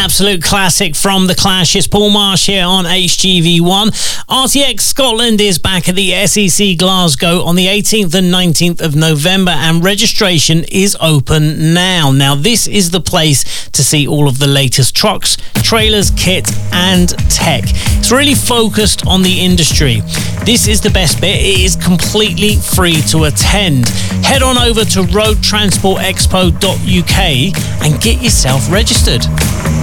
absolute classic from The Clash. It's Paul Marsh here on HGV1. RTX Scotland is back at the SEC Glasgow on the 18th and 19th of November, and registration is open now. Now, this is the place to see all of the latest trucks, trailers, kit, and tech. It's really focused on the industry. This is the best bit. It is completely free to attend. Head on over to roadtransportexpo.uk and get yourself registered.